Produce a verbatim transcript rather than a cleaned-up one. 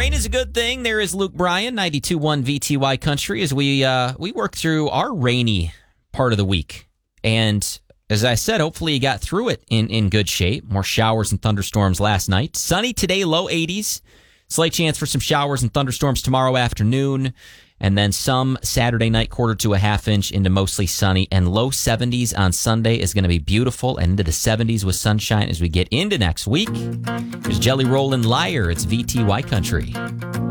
Rain is a good thing. There is Luke Bryan, ninety-two point one V T Y Country, as we uh, we work through our rainy part of the week. And as I said, hopefully you got through it in, in good shape. More showers and thunderstorms last night. Sunny today, low eighties. Slight chance for some showers and thunderstorms tomorrow afternoon. And then some Saturday night, quarter to a half inch into mostly sunny. And low seventies on Sunday is going to be beautiful. And into the seventies with sunshine as we get into next week. There's Jelly Rollin' Liar. It's V T Y Country.